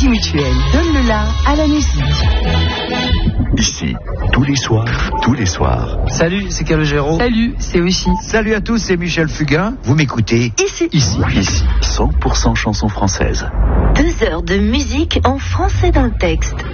Crédit Mutuel donne le la à la musique. Ici, tous les soirs. Salut, c'est Calogero. Salut, c'est aussi. Salut à tous, c'est Michel Fugain. Vous m'écoutez Ici. 100% chansons françaises. 2 heures de musique en français dans le texte.